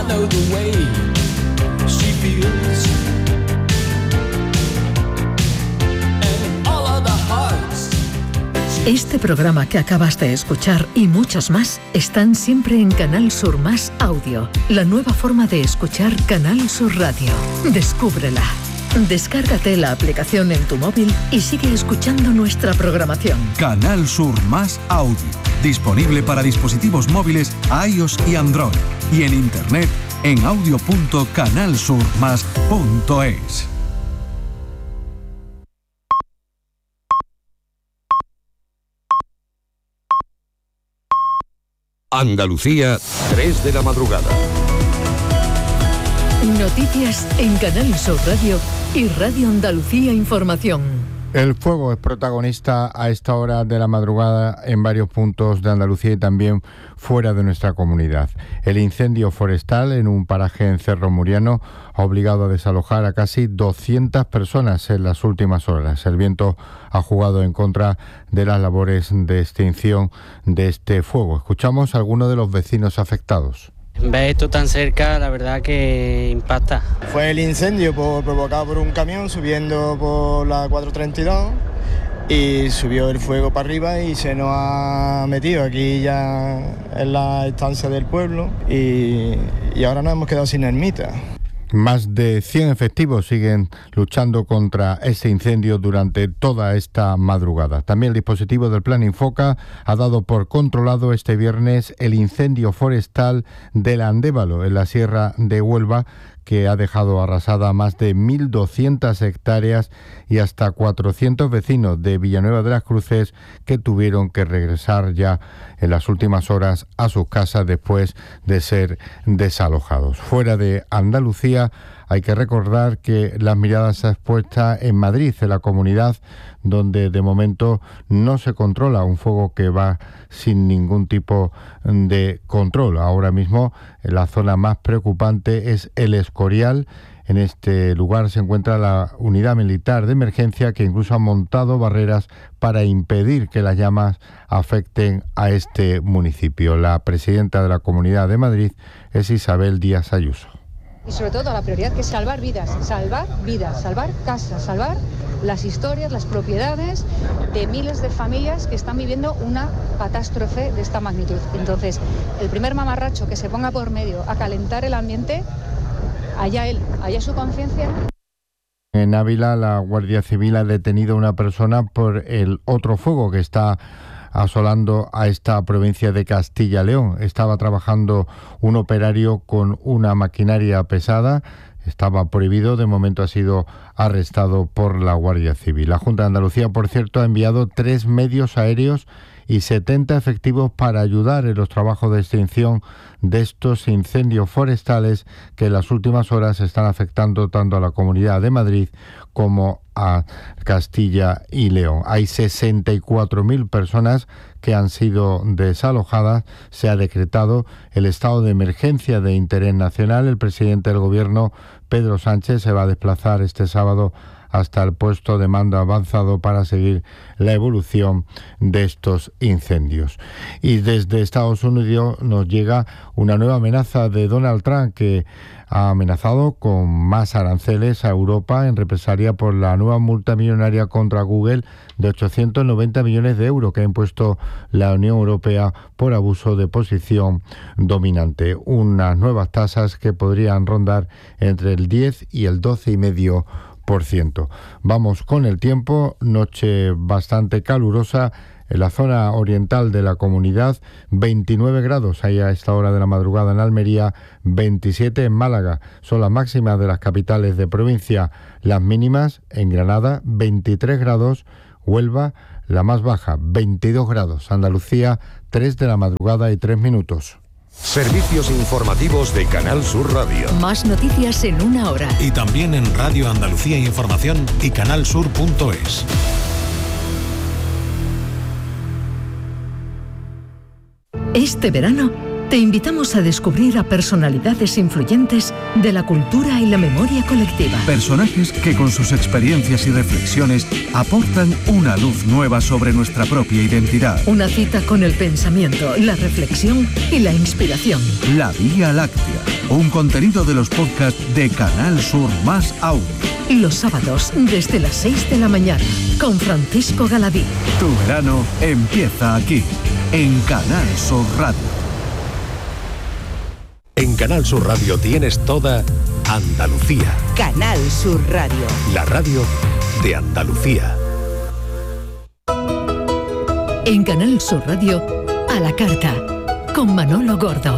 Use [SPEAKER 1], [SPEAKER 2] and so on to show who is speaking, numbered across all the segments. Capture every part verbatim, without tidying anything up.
[SPEAKER 1] know the way she feels. And all of the hearts.
[SPEAKER 2] Este programa que acabas de escuchar y muchos más están siempre en Canal Sur Más Audio, la nueva forma de escuchar Canal Sur Radio. Descúbrela. Descárgate la aplicación en tu móvil y sigue escuchando nuestra programación.
[SPEAKER 3] Canal Sur Más Audio, disponible para dispositivos móviles iOS y Android, y en internet en audio punto canal sur más punto es.
[SPEAKER 4] Andalucía, tres de la madrugada.
[SPEAKER 2] Noticias en Canal Sur Radio y Radio Andalucía Información.
[SPEAKER 5] El fuego es protagonista a esta hora de la madrugada en varios puntos de Andalucía y también fuera de nuestra comunidad. El incendio forestal en un paraje en Cerro Muriano ha obligado a desalojar a casi doscientas personas en las últimas horas. El viento ha jugado en contra de las labores de extinción de este fuego. Escuchamos a algunos de los vecinos afectados.
[SPEAKER 6] Ver esto tan cerca, la verdad que impacta.
[SPEAKER 7] Fue el incendio por, provocado por un camión subiendo por la cuatro treinta y dos y subió el fuego para arriba y se nos ha metido aquí ya en la estancia del pueblo y, y ahora nos hemos quedado sin ermita.
[SPEAKER 5] Más de cien efectivos siguen luchando contra este incendio durante toda esta madrugada. También el dispositivo del Plan Infoca ha dado por controlado este viernes el incendio forestal del Andévalo, en la Sierra de Huelva, que ha dejado arrasada más de mil doscientas hectáreas y hasta cuatrocientos vecinos de Villanueva de las Cruces que tuvieron que regresar ya en las últimas horas a sus casas después de ser desalojados. Fuera de Andalucía, hay que recordar que las miradas se han puesto en Madrid, en la comunidad donde de momento no se controla un fuego que va sin ningún tipo de control. Ahora mismo la zona más preocupante es El Escorial. En este lugar se encuentra la unidad militar de emergencia que incluso ha montado barreras para impedir que las llamas afecten a este municipio. La presidenta de la Comunidad de Madrid es Isabel Díaz Ayuso.
[SPEAKER 8] Y sobre todo la prioridad que es salvar vidas, salvar vidas, salvar casas, salvar las historias, las propiedades de miles de familias que están viviendo una catástrofe de esta magnitud. Entonces, el primer mamarracho que se ponga por medio a calentar el ambiente, allá él, allá su conciencia.
[SPEAKER 5] En Ávila, la Guardia Civil ha detenido a una persona por el otro fuego que está asolando a esta provincia de Castilla-León. Estaba trabajando un operario con una maquinaria pesada. Estaba prohibido, de momento ha sido arrestado por la Guardia Civil. La Junta de Andalucía, por cierto, ha enviado tres medios aéreos y setenta efectivos para ayudar en los trabajos de extinción de estos incendios forestales que en las últimas horas están afectando tanto a la Comunidad de Madrid como a Castilla y León. Hay sesenta y cuatro mil personas que han sido desalojadas. Se ha decretado el estado de emergencia de interés nacional. El presidente del Gobierno, Pedro Sánchez, se va a desplazar este sábado hasta el puesto de mando avanzado para seguir la evolución de estos incendios. Y desde Estados Unidos nos llega una nueva amenaza de Donald Trump, que ha amenazado con más aranceles a Europa en represalia por la nueva multa millonaria contra Google de ochocientos noventa millones de euros que ha impuesto la Unión Europea por abuso de posición dominante. Unas nuevas tasas que podrían rondar entre el diez y el doce y medio por ciento. Vamos con el tiempo. Noche bastante calurosa en la zona oriental de la comunidad, veintinueve grados ahí a esta hora de la madrugada en Almería, veintisiete en Málaga, son las máximas de las capitales de provincia. Las mínimas en Granada, veintitrés grados, Huelva, la más baja, veintidós grados, Andalucía, tres de la madrugada y tres minutos.
[SPEAKER 4] Servicios informativos de Canal Sur Radio.
[SPEAKER 2] Más noticias en una hora.
[SPEAKER 3] Y también en Radio Andalucía Información y canal sur punto es.
[SPEAKER 2] Este verano te invitamos a descubrir a personalidades influyentes de la cultura y la memoria colectiva.
[SPEAKER 3] Personajes que con sus experiencias y reflexiones aportan una luz nueva sobre nuestra propia identidad.
[SPEAKER 2] Una cita con el pensamiento, la reflexión y la inspiración.
[SPEAKER 3] La Vía Láctea, un contenido de los podcasts de Canal Sur Más Audio.
[SPEAKER 2] Los sábados desde las seis de la mañana con Francisco Galadí.
[SPEAKER 3] Tu verano empieza aquí, en Canal Sur Radio.
[SPEAKER 4] En Canal Sur Radio tienes toda Andalucía.
[SPEAKER 9] Canal Sur Radio.
[SPEAKER 4] La radio de Andalucía.
[SPEAKER 2] En Canal Sur Radio, a la carta, con Manolo Gordo.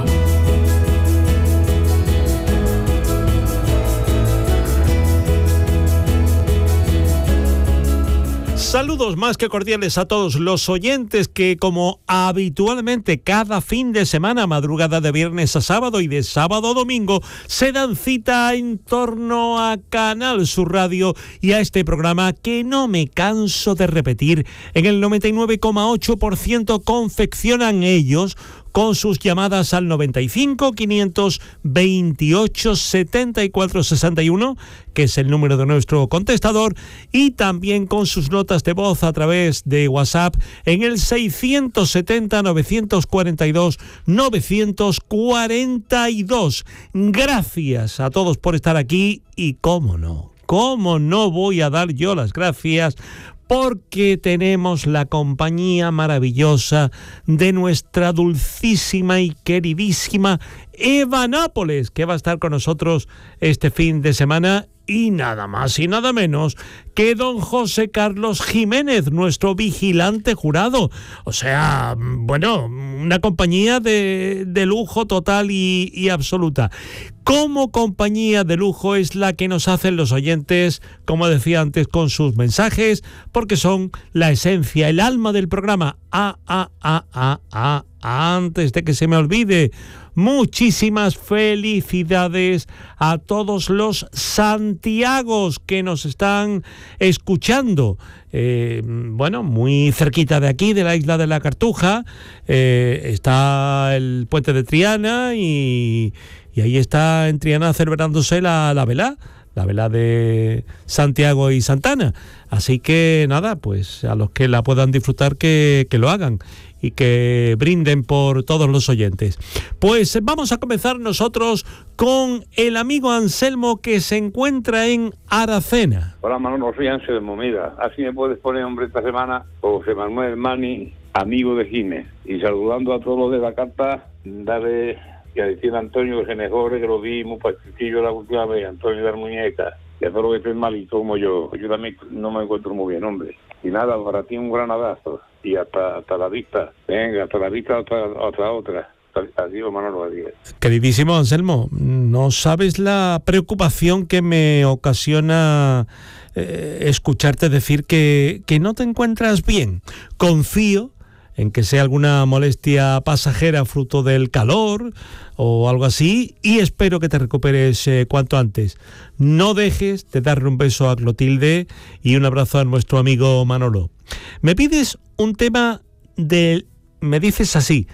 [SPEAKER 10] Saludos más que cordiales a todos los oyentes que, como habitualmente cada fin de semana, madrugada de viernes a sábado y de sábado a domingo, se dan cita en torno a Canal Sur Radio y a este programa que no me canso de repetir. En el noventa y nueve coma ocho por ciento confeccionan ellos con sus llamadas al noventa y cinco, quinientos veintiocho, setenta y cuatro sesenta y uno, que es el número de nuestro contestador, y también con sus notas de voz a través de WhatsApp en el seiscientos setenta, novecientos cuarenta y dos, novecientos cuarenta y dos. Gracias a todos por estar aquí y cómo no, cómo no voy a dar yo las gracias porque tenemos la compañía maravillosa de nuestra dulcísima y queridísima Eva Nápoles, que va a estar con nosotros este fin de semana, y nada más y nada menos que don José Carlos Jiménez, nuestro vigilante jurado. O sea, bueno, una compañía de, de lujo total y, y absoluta. Como compañía de lujo es la que nos hacen los oyentes, como decía antes, con sus mensajes, porque son la esencia, el alma del programa. Ah, ah, ah, ah, ah, antes de que se me olvide, muchísimas felicidades a todos los Santiagos que nos están escuchando. Eh, bueno, muy cerquita de aquí, de la isla de la Cartuja, eh, está el puente de Triana y, y ahí está en Triana celebrándose la, la velá. la velá de Santiago y Santana. Así que nada, pues a los que la puedan disfrutar que, que lo hagan y que brinden por todos los oyentes. Pues vamos a comenzar nosotros con el amigo Anselmo, que se encuentra en Aracena.
[SPEAKER 11] Hola Manolo, soy Anselmo, mira, así me puedes poner nombre esta semana, José Manuel Mani, amigo de Gines, y saludando a todos los de la carta, darle... y a decir a Antonio que se mejore, que lo vi muy pastillo la última vez, Antonio de la muñeca, que a todo lo que estoy malito como yo, yo también no me encuentro muy bien, hombre. Y nada, para ti un gran abrazo, y hasta, hasta la vista, venga, hasta la vista, otra, otra, otra. Adiós, Manolo, adiós.
[SPEAKER 10] Queridísimo Anselmo, no sabes la preocupación que me ocasiona eh, escucharte decir que, que no te encuentras bien. Confío en que sea alguna molestia pasajera fruto del calor o algo así, y espero que te recuperes eh, cuanto antes. No dejes de darle un beso a Clotilde y un abrazo a nuestro amigo Manolo. Me pides un tema de... me dices así,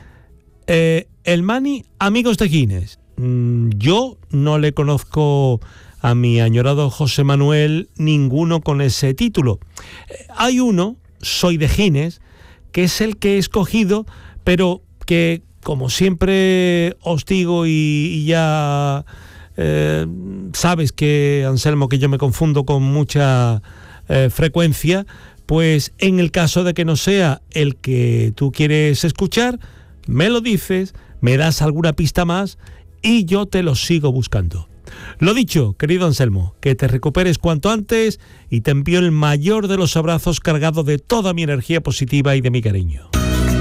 [SPEAKER 10] eh, el Mani, amigos de Gines. Mm, yo no le conozco a mi añorado José Manuel ninguno con ese título. Eh, hay uno, soy de Gines, que es el que he escogido, pero que, como siempre os digo, y, y ya eh, sabes que, Anselmo, que yo me confundo con mucha eh, frecuencia, pues en el caso de que no sea el que tú quieres escuchar, me lo dices, me das alguna pista más y yo te lo sigo buscando. Lo dicho, querido Anselmo, que te recuperes cuanto antes y te envío el mayor de los abrazos cargado de toda mi energía positiva y de mi cariño.